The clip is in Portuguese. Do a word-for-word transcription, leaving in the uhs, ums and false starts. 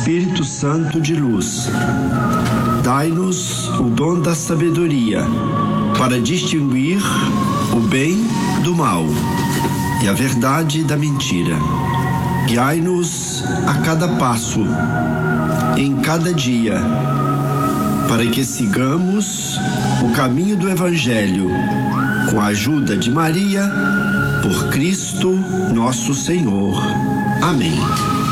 Espírito Santo de luz, dai-nos o dom da sabedoria para distinguir o bem do mal e a verdade da mentira. Guiai-nos a cada passo, em cada dia, para que sigamos o caminho do Evangelho, com a ajuda de Maria, por Cristo nosso Senhor. Amém.